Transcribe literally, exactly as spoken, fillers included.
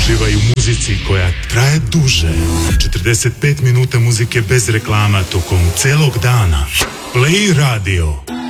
Uživaju u muzici koja traje duže. četrdeset pet minuta muzike bez reklama tokom celog dana. Play Radio.